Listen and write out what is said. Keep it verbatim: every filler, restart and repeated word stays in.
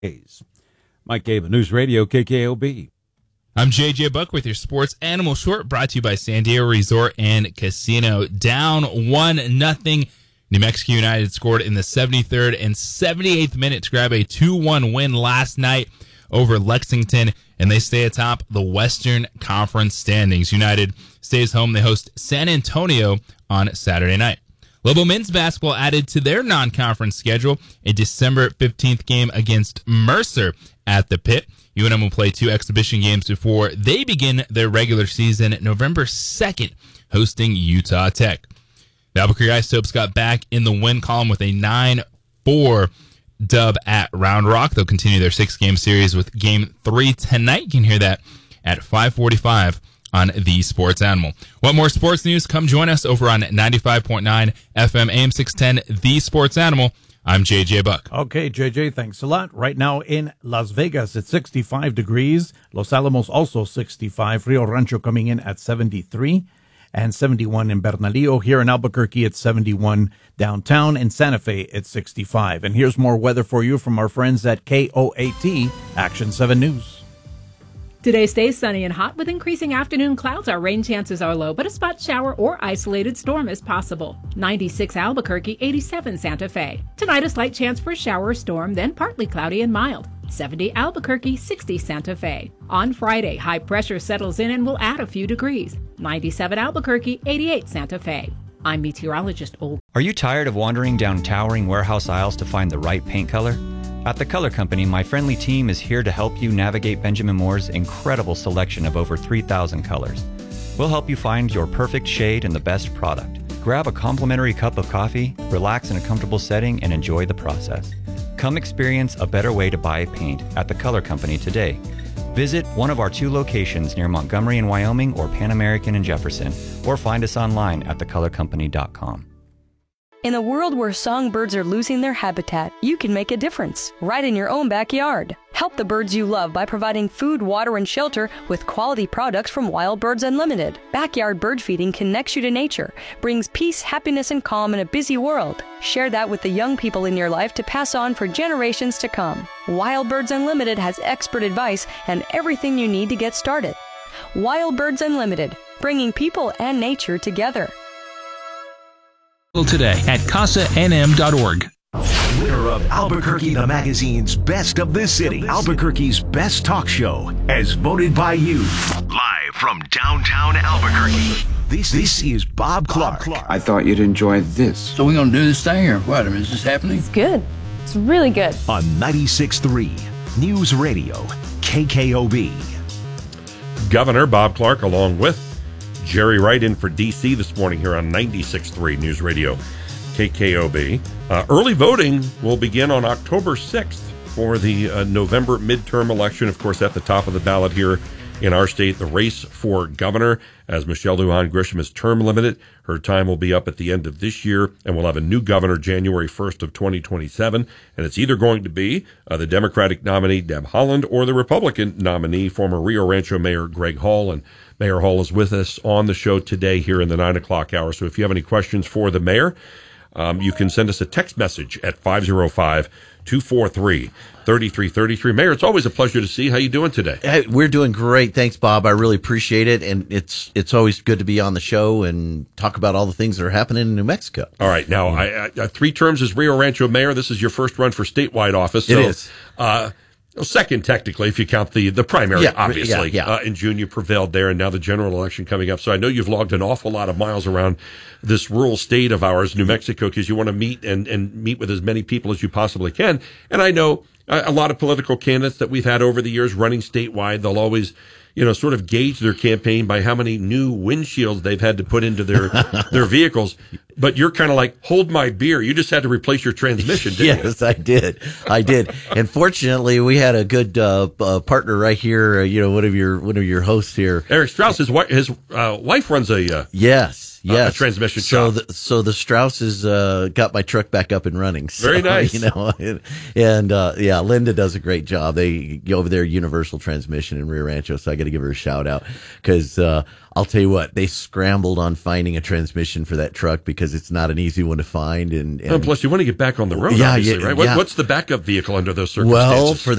Mike Gaba, News Radio, K K O B. I'm J J Buck with your Sports Animal Short, brought to you by San Diego Resort and Casino. Down one nothing. New Mexico United scored in the seventy-third and seventy-eighth minute to grab a two one win last night over Lexington, and they stay atop the Western Conference standings. United stays home. They host San Antonio on Saturday night. Lobo men's basketball added to their non-conference schedule a December fifteenth game against Mercer at the Pit. U N M will play two exhibition games before they begin their regular season November second, hosting Utah Tech. The Albuquerque Isotopes got back in the win column with a nine four dub at Round Rock. They'll continue their six-game series with Game three tonight. You can hear that at five forty-five on The Sports Animal. Want more sports news? Come join us over on ninety-five point nine F M A M six ten, The Sports Animal. I'm J J Buck. Okay, J J, thanks a lot. Right now in Las Vegas, it's sixty-five degrees. Los Alamos also sixty-five. Rio Rancho coming in at seventy-three and seventy-one in Bernalillo. Here in Albuquerque, it's seventy-one downtown. In Santa Fe, it's sixty-five. And here's more weather for you from our friends at K O A T Action seven News. Today stays sunny and hot with increasing afternoon clouds. Our rain chances are low, but a spot shower or isolated storm is possible. ninety-six Albuquerque, eighty-seven Santa Fe. Tonight a slight chance for a shower or storm, then partly cloudy and mild. seventy Albuquerque, sixty Santa Fe. On Friday, high pressure settles in and will add a few degrees. ninety-seven Albuquerque, eighty-eight Santa Fe. I'm meteorologist Olga. Are you tired of wandering down towering warehouse aisles to find the right paint color? At The Color Company, my friendly team is here to help you navigate Benjamin Moore's incredible selection of over three thousand colors. We'll help you find your perfect shade and the best product. Grab a complimentary cup of coffee, relax in a comfortable setting, and enjoy the process. Come experience a better way to buy paint at The Color Company today. Visit one of our two locations near Montgomery in Wyoming or Pan American in Jefferson, or find us online at the color company dot com. In a world where songbirds are losing their habitat, you can make a difference right in your own backyard. Help the birds you love by providing food, water, and shelter with quality products from Wild Birds Unlimited. Backyard bird feeding connects you to nature, brings peace, happiness, and calm in a busy world. Share that with the young people in your life to pass on for generations to come. Wild Birds Unlimited has expert advice and everything you need to get started. Wild Birds Unlimited, bringing people and nature together. Today at casa n m dot org. Winner of Albuquerque the Magazine's Best of the City, Albuquerque's Best Talk Show, as voted by you. Live from downtown Albuquerque, this, this is Bob Clark. I thought you'd enjoy this. So we're going to do this thing or what? I mean, is this happening? It's good. It's really good. On ninety-six point three News Radio, K K O B. Governor Bob Clark along with Jerry Wright in for D C this morning here on ninety-six point three News Radio, K K O B. Uh, early voting will begin on October sixth for the uh, November midterm election. Of course, at the top of the ballot here in our state, the race for governor, as Michelle Lujan Grisham is term limited. Her time will be up at the end of this year, and we'll have a new governor January first of twenty twenty-seven. And it's either going to be uh, the Democratic nominee, Deb Haaland, or the Republican nominee, former Rio Rancho Mayor Greg Hall. And Mayor Hall is with us on the show today here in the nine o'clock hour. So if you have any questions for the mayor, um, you can send us a text message at five oh five, two four three, three three three three. Mayor, it's always a pleasure to see. How you doing today? Hey, we're doing great. Thanks, Bob. I really appreciate it. And it's it's always good to be on the show and talk about all the things that are happening in New Mexico. All right. Now, I, I, three terms as Rio Rancho Mayor. This is your first run for statewide office. So, it is. Uh, Well, second, technically, if you count the, the primary, yeah, obviously. Yeah, yeah. Uh, in June, you prevailed there, and now the general election coming up. So I know you've logged an awful lot of miles around this rural state of ours, New Mexico, because you want to meet and, and meet with as many people as you possibly can. And I know a, a lot of political candidates that we've had over the years running statewide, they'll always, you know, sort of gauge their campaign by how many new windshields they've had to put into their their vehicles. But you're kind of like, hold my beer. You just had to replace your transmission, didn't yes, you? Yes, I did. I did. And fortunately, we had a good uh, uh, partner right here. Uh, you know, one of your one of your hosts here, Eric Strauss. His wife, his uh, wife runs a uh, yes. yes. uh, a transmission so shop. The, so the Strausses uh, got my truck back up and running. So, Very nice. You know, and, and uh, yeah, Linda does a great job. They go over there, Universal Transmission in Rio Rancho, so I got to give her a shout out because uh, I'll tell you what, they scrambled on finding a transmission for that truck because it's not an easy one to find. And, and oh, plus, you want to get back on the road, yeah, obviously, yeah, right? What, yeah. What's the backup vehicle under those circumstances? Well, for